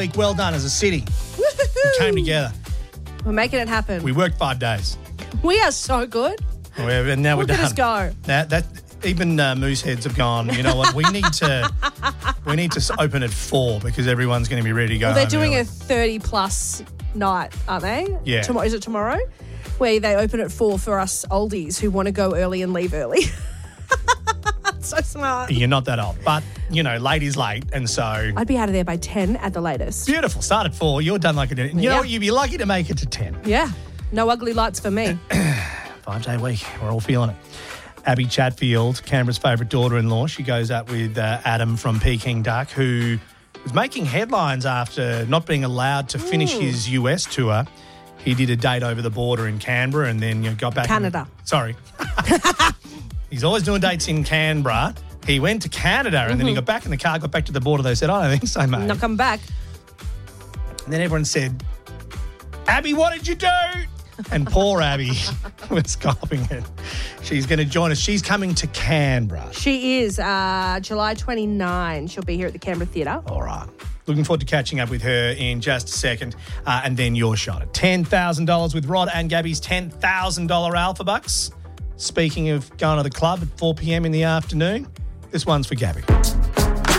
Well done as a city. We came together. We're making it happen. We worked 5 days. We are so good. And now Look we're at done. us go. That even moose heads have gone. You know what? We need to open at 4 because everyone's going to be ready to go. Well, they're home doing early. a 30-plus night, aren't they? Yeah. Is it tomorrow? Where they open at 4 for us oldies who want to go early and leave early. So smart. You're not that old, but late is late, and so I'd be out of there by 10 at the latest. beautiful. Start at 4. You're done like a dinner. You know what? You'd be lucky to make it to 10. Yeah. No ugly lights for me. 5-day week. We're all feeling it. Abby Chatfield, Canberra's favourite daughter-in-law. She goes out with Adam from Peking Duck, who was making headlines after not being allowed to finish his US tour. He did a date over the border in Canberra and then got back. Canada. Sorry. He's always doing dates in Canberra. He went to Canada and then he got back in the car, got back to the border. They said, I don't think so, mate. Not come back. And then everyone said, Abby, what did you do? And poor Abby was copying it. She's going to join us. She's coming to Canberra. She is July 29. She'll be here at the Canberra Theatre. All right. Looking forward to catching up with her in just a second. And then your shot at $10,000 with Rod and Gabby's $10,000 Alpha Bucks. Speaking of going to the club at 4 p.m. in the afternoon, this one's for Gabby.